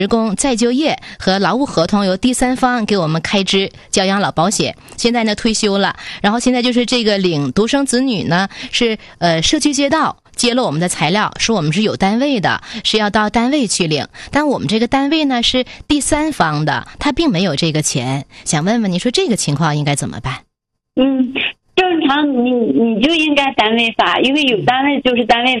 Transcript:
职工再就业和劳务合同由第三方给我们开支叫养老保险，现在呢退休了，然后现在就是这个领独生子女呢是社区街道接了我们的材料，说我们是有单位的，是要到单位去领，但我们这个单位呢是第三方的，他并没有这个钱，想问问你说这个情况应该怎么办？ 正常你就应该单位发，因为有单位就是单位发。